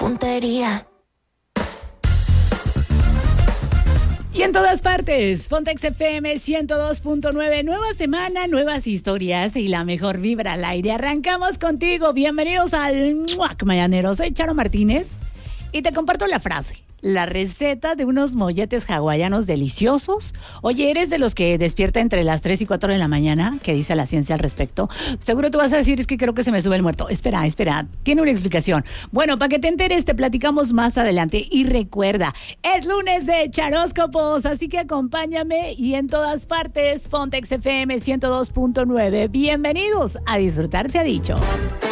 puntería. Y en todas partes, Pontex FM 102.9, nueva semana, nuevas historias y la mejor vibra al aire. Arrancamos contigo, bienvenidos al Muac Mañanero. Soy Charo Martínez y te comparto la frase, la receta de unos molletes hawaianos deliciosos. Oye, ¿eres de los que despierta entre las 3 y 4 de la mañana? ¿Qué dice la ciencia al respecto? Seguro tú vas a decir, es que creo que se me sube el muerto. Espera, tiene una explicación. Bueno, para que te enteres, te platicamos más adelante. Y recuerda, es lunes de charóscopos, así que acompáñame y en todas partes, Pontex FM 102.9. Bienvenidos a Disfrutar Se ha Dicho.